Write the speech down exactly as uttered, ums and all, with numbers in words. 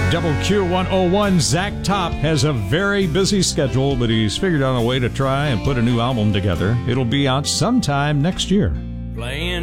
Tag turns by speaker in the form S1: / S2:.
S1: Double Q one oh one, Zach Top has a very busy schedule, but he's figured out a way to try and put a new album together. It'll be out sometime next year.
S2: Playing